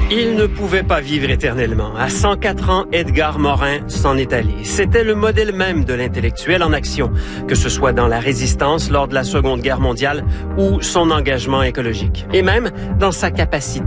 Il ne pouvait pas vivre éternellement. À 104 ans, Edgar Morin s'en est allé. C'était le modèle même de l'intellectuel en action, que ce soit dans la résistance lors de la Seconde Guerre mondiale ou son engagement écologique. Et même dans sa capacité